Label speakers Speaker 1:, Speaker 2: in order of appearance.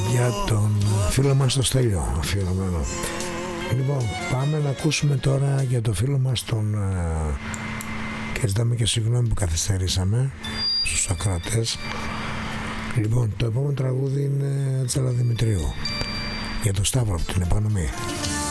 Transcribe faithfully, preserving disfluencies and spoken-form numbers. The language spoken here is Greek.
Speaker 1: για τον φίλο μας το Στέλιο αφιερωμένο. Λοιπόν, πάμε να ακούσουμε τώρα για το φίλο μας τον uh, και ζητάμε και συγγνώμη που καθυστερήσαμε στους ακροατές. Λοιπόν, το επόμενο τραγούδι είναι Τζαλαδημητρίου για τον Σταύρο από την Επανομή.